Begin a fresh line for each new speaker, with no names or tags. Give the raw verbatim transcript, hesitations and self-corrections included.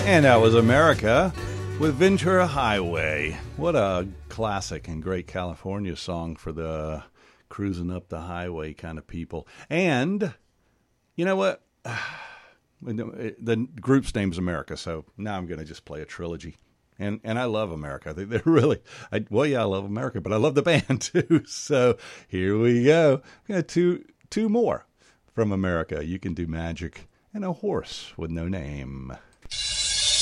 And that was America with Ventura Highway. What a classic and great California song for the cruising up the highway kind of people. And you know what? The group's name's America, so now I'm going to just play a trilogy. And and I love America. They, they're really, I, well, yeah, I love America, but I love the band too. So here we go. We got two, two more from America. You Can Do Magic and A Horse with No Name.